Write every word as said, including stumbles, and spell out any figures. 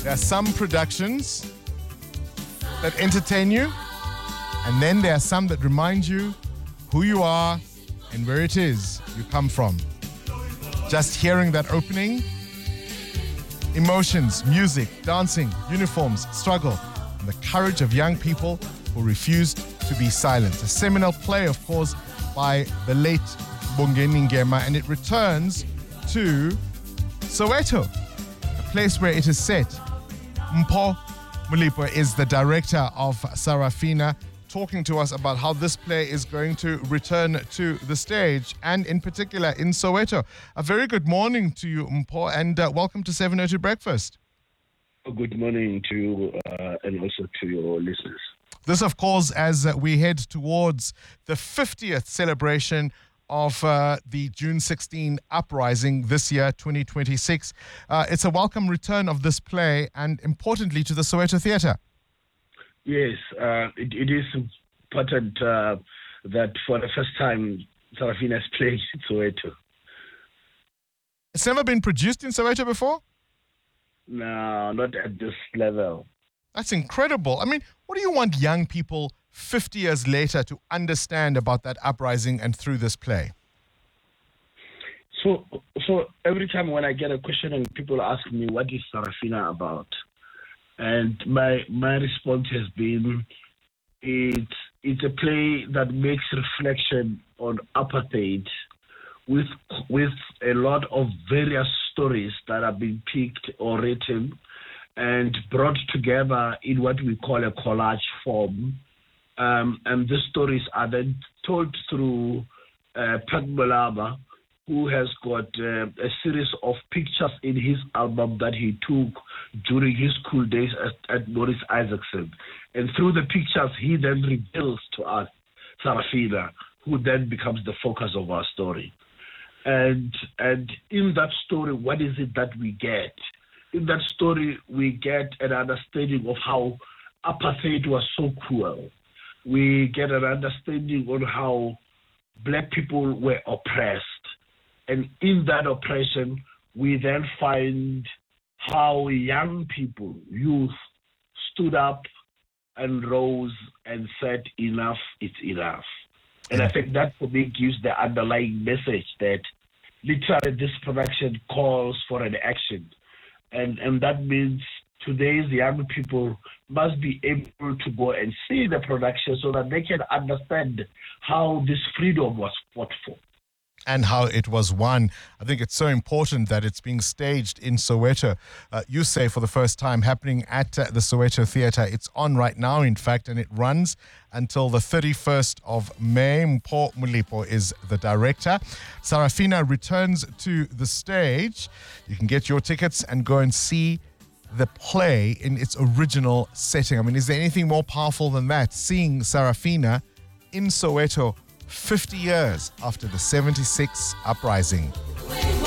There are some productions that entertain you, and then there are some that remind you who you are and where it is you come from. Just hearing that opening, emotions, music, dancing, uniforms, struggle, and the courage of young people who refused to be silent. A seminal play, of course, by the late Bongeni Ngema, and it returns to Soweto, a place where it is set. Mpho Molipo is the director of Sarafina, talking to us about how this play is going to return to the stage, and in particular in Soweto. A very good morning to you, Mpho, and uh, welcome to seven oh two Breakfast. Good morning to you uh, and also to your listeners. This, of course, as uh, we head towards the fiftieth celebration of uh, the June sixteenth uprising this year, twenty twenty-six. Uh, it's a welcome return of this play, and importantly to the Soweto Theatre. Yes, uh, it, it is important uh, that for the first time, Sarafina has played in Soweto. It's never been produced in Soweto before? No, not at this level. That's incredible. I mean, what do you want young people fifty years later to understand about that uprising and through this play? So, so every time when I get a question and people ask me, what is Sarafina about? And my my response has been, it's, it's a play that makes reflection on apartheid with, with a lot of various stories that have been picked or written and brought together in what we call a collage form. Um, and these stories are then told through uh, Pat Malaba, who has got uh, a series of pictures in his album that he took during his school days at, at Morris Isaacson. And through the pictures, he then reveals to us Sarafina, who then becomes the focus of our story. And, and in that story, what is it that we get? In that story, we get an understanding of how apartheid was so cruel. We get an understanding on how black people were oppressed. And in that oppression, we then find how young people, youth, stood up and rose and said, enough is enough. And I think that for me gives the underlying message that literally this production calls for an action. And, and that means today's young people must be able to go and see the production so that they can understand how this freedom was fought for. And how it was won. I think it's so important that it's being staged in Soweto. Uh, you say for the first time, happening at uh, the Soweto Theatre. It's on right now, in fact, and it runs until the thirty-first of May. Mpho Molipo is the director. Sarafina returns to the stage. You can get your tickets and go and see the play in its original setting. I mean, is there anything more powerful than that? Seeing Sarafina in Soweto fifty years after the seventy-six uprising.